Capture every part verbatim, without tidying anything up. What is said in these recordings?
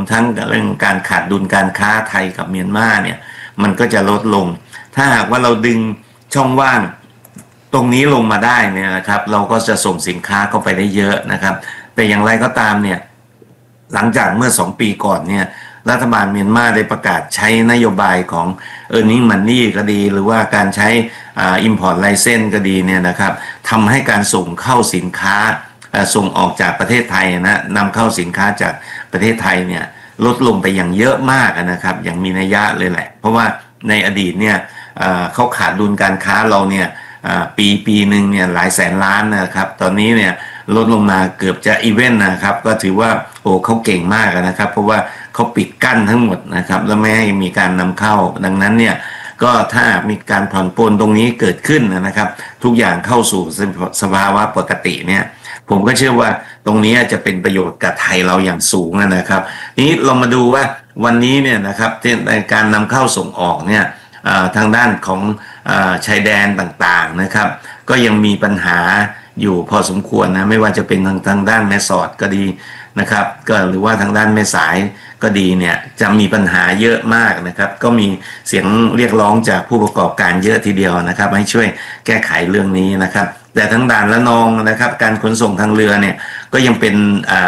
ทั้งเรื่องการขาดดุลการค้าไทยกับเมียนมาเนี่ยมันก็จะลดลงถ้าหากว่าเราดึงช่องว่างตรงนี้ลงมาได้เนี่ยนะครับเราก็จะส่งสินค้าเข้าไปได้เยอะนะครับแต่อย่างไรก็ตามเนี่ยหลังจากเมื่อสองปีก่อนเนี่ยรัฐบาลเมียนมาได้ประกาศใช้นโยบายของ earning money ก็ดีหรือว่าการใช้ import license ก็ดีเนี่ยนะครับทำให้การส่งเข้าสินค้าส่งออกจากประเทศไทยนะนำเข้าสินค้าจากประเทศไทยเนี่ยลดลงไปอย่างเยอะมากนะครับอย่างมีนัยยะเลยแหละเพราะว่าในอดีตเนี่ยเขาขาดดุลการค้าเราเนี่ยปีปีหนึ่งเนี่ยหลายแสนล้านนะครับตอนนี้เนี่ยลดลงมาเกือบจะอีเวนต์นะครับก็ถือว่าโอ้เขาเก่งมากนะครับเพราะว่าเขาปิดกั้นทั้งหมดนะครับแล้วไม่ให้มีการนำเข้าดังนั้นเนี่ยก็ถ้ามีการผ่อนปลนตรงนี้เกิดขึ้นนะครับทุกอย่างเข้าสู่สภาวะปกติเนี่ยผมก็เชื่อว่าตรงนี้จะเป็นประโยชน์กับไทยเราอย่างสูงนะครับนี้เรามาดูว่าวันนี้เนี่ยนะครับในการนำเข้าส่งออกเนี่ยทางด้านของชายแดนต่างๆนะครับก็ยังมีปัญหาอยู่พอสมควรนะไม่ว่าจะเป็นทางทางด้านแม่สอดก็ดีนะครับก็หรือว่าทางด้านแม่สายก็ดีเนี่ยจะมีปัญหาเยอะมากนะครับก็มีเสียงเรียกร้องจากผู้ประกอบการเยอะทีเดียวนะครับให้ช่วยแก้ไขเรื่องนี้นะครับแต่ทั้งด่านละนองนะครับการขนส่งทางเรือเนี่ยก็ยังเป็น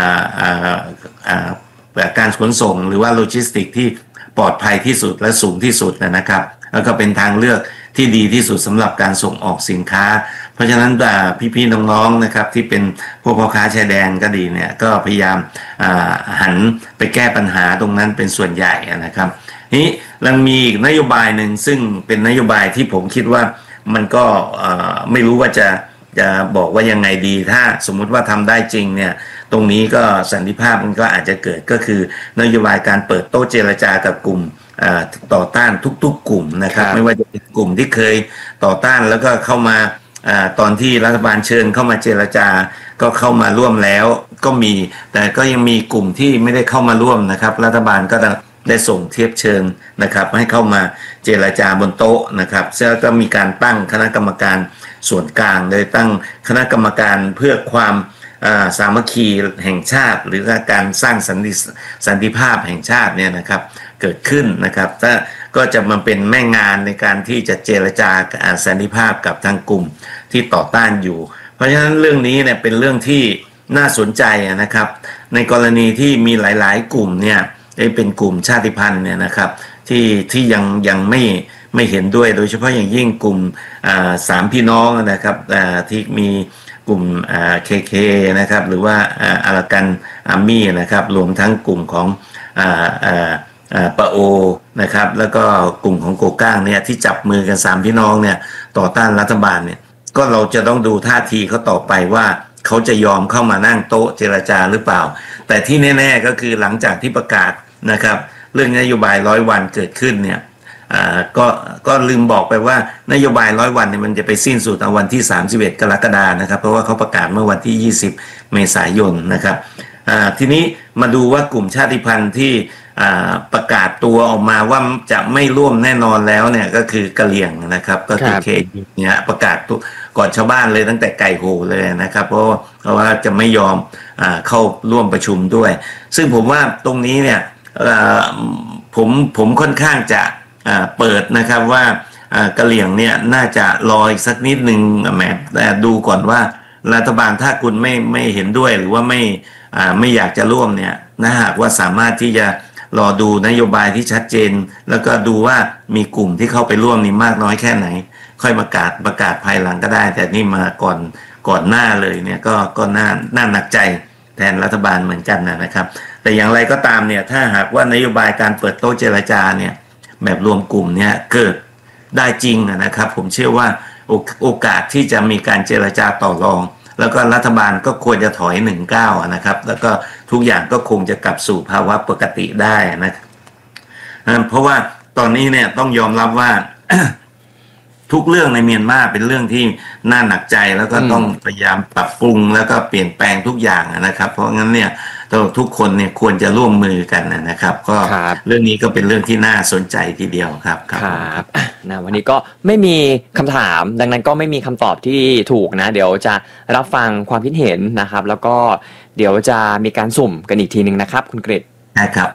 การขนส่งหรือว่าโลจิสติกที่ปลอดภัยที่สุดและสูงที่สุดนะครับแล้วก็เป็นทางเลือกที่ดีที่สุดสำหรับการส่งออกสินค้าเพราะฉะนั้นพี่ๆน้องๆนะครับที่เป็นพวกพ่อค้าชายแดนก็ดีเนี่ยก็พยายามหันไปแก้ปัญหาตรงนั้นเป็นส่วนใหญ่นะครับนี้ยังมีอีกนโยบายหนึ่งซึ่งเป็นนโยบายที่ผมคิดว่ามันก็ไม่รู้ว่าจะจะบอกว่ายังไงดีถ้าสมมุติว่าทำได้จริงเนี่ยตรงนี้ก็สันติภาพมันก็อาจจะเกิดก็คือนโยบายการเปิดโต๊ะเจรจากับกลุ่มต่อต้านทุกๆกลุ่มนะครับไม่ว่าจะเป็นกลุ่มที่เคยต่อต้านแล้วก็เข้ามาตอนที่รัฐบาลเชิญเข้ามาเจรจาก็เข้ามาร่วมแล้วก็มีแต่ก็ยังมีกลุ่มที่ไม่ได้เข้ามาร่วมนะครับรัฐบาลก็ได้ส่งเทียบเชิญนะครับให้เข้ามาเจรจาบนโต๊ะนะครับแล้วก็มีการตั้งคณะกรรมการส่วนกลางโดยตั้งคณะกรรมการเพื่อความสามัคคีแห่งชาติหรือการสร้างสันติสันติภาพแห่งชาติเนี่ยนะครับเกิดขึ้นนะครับถ้าก็จะมาเป็นแม่งานในการที่จะเจรจาสันติภาพกับทางกลุ่มที่ต่อต้านอยู่เพราะฉะนั้นเรื่องนี้เนี่ยเป็นเรื่องที่น่าสนใจนะครับในกรณีที่มีหลายๆกลุ่มเนี่ยเป็นกลุ่มชาติพันธุ์เนี่ยนะครับที่ที่ยังยังไม่ไม่เห็นด้วยโดยเฉพาะอย่างยิ่งกลุ่มสามพี่น้องนะครับที่มีกลุ่มเคเคนะครับหรือว่าอารากันอาร์มี่นะครับรวมทั้งกลุ่มของปะโอนะครับแล้วก็กลุ่มของโกก้างเนี่ยที่จับมือกันสามพี่น้องเนี่ยต่อต้านรัฐบาลเนี่ยก็เราจะต้องดูท่าทีเขาต่อไปว่าเขาจะยอมเข้ามานั่งโต๊ะเจรจาหรือเปล่าแต่ที่แน่ๆก็คือหลังจากที่ประกาศนะครับเรื่องนโยบายร้อยวันเกิดขึ้นเนี่ยอ่าก็ก็ลืมบอกไปว่านโยบายร้อยวันเนี่ยมันจะไปสิ้นสุดในวันที่สามสิบเอ็ดกรกฎาคมนะครับเพราะว่าเขาประกาศเมื่อวันที่ยี่สิบเมษายนนะครับอ่าทีนี้มาดูว่ากลุ่มชาติพันธุ์ที่อ่าประกาศตัวออกมาว่าจะไม่ร่วมแน่นอนแล้วเนี่ยก็คือกะเหรี่ยงนะครับก็คือเคเนี่ยประกาศก่อนชาวบ้านเลยตั้งแต่ไก่โหเลยนะครับเพราะเพราะว่าจะไม่ยอมอ่าเข้าร่วมประชุมด้วยซึ่งผมว่าตรงนี้เนี่ยผมผมค่อนข้างจะเปิดนะครับว่ากะเหรี่ยงเนี่ยน่าจะรออีกสักนิดนึงแหมแต่ดูก่อนว่ารัฐบาลถ้าคุณไม่ไม่เห็นด้วยหรือว่าไม่ไม่อยากจะร่วมเนี่ยนะหากว่าสามารถที่จะรอดูนโยบายที่ชัดเจนแล้วก็ดูว่ามีกลุ่มที่เข้าไปร่วมนี่มากน้อยแค่ไหนค่อยประกาศประกาศภายหลังก็ได้แต่นี่มาก่อนก่อนหน้าเลยเนี่ยก็ก็น่าน่าหนักใจแทนรัฐบาลเหมือนกันนะครับแต่อย่างไรก็ตามเนี่ยถ้าหากว่านโยบายการเปิดโต๊ะเจรจาเนี่ยแบบรวมกลุ่มเนี่ยเกิดได้จริงนะครับผมเชื่อว่าโอกาสที่จะมีการเจรจาต่อรองแล้วก็รัฐบาลก็ควรจะถอยหนึ่งก้าวนะครับแล้วก็ทุกอย่างก็คงจะกลับสู่ภาวะปกติได้นะครับเพราะว่าตอนนี้เนี่ยต้องยอมรับว่า ทุกเรื่องในเมียนมาเป็นเรื่องที่น่าหนักใจแล้วก็ต้องพยายามปรับปรุงแล้วก็เปลี่ยนแปลงทุกอย่างนะครับเพราะงั้นเนี่ยทุกคนเนี่ยควรจะร่วมมือกันนะครับก็เรื่องนี้ก็เป็นเรื่องที่น่าสนใจทีเดียวครับครับนะวันนี้ก็ไม่มีคำถามดังนั้นก็ไม่มีคำตอบที่ถูกนะเดี๋ยวจะรับฟังความคิดเห็นนะครับแล้วก็เดี๋ยวจะมีการสุ่มกันอีกทีนึงนะครับคุณกฤษนะครับ